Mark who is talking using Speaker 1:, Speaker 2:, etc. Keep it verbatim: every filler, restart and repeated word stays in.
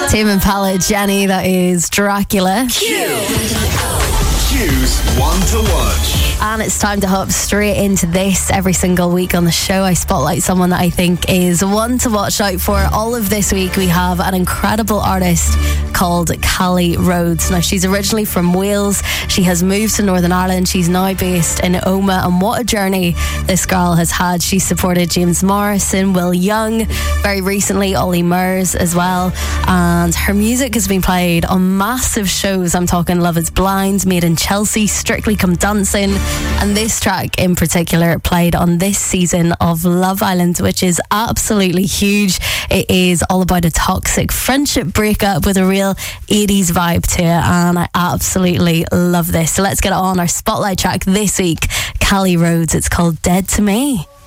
Speaker 1: Tame Impala, Jenny, that is Dracula.
Speaker 2: Q. Q's one to watch.
Speaker 1: And it's time to hop straight into this. Every single week on the show, I spotlight someone that I think is one to watch out for. All of this week, we have an incredible artist called Callie Rhodes. Now, she's originally from Wales. She has moved to Northern Ireland. She's now based in Omagh. And what a journey this girl has had. She supported James Morrison, Will Young, very recently Ollie Murs as well. And her music has been played on massive shows. I'm talking Love is Blind, Made in Chelsea, Strictly Come Dancing. And this track in particular played on this season of Love Island, which is absolutely huge. It is all about a toxic friendship breakup with a real eighties vibe to it, and I absolutely love this. So let's get on our spotlight track this week. Callie Rhodes, it's called Dead to Me.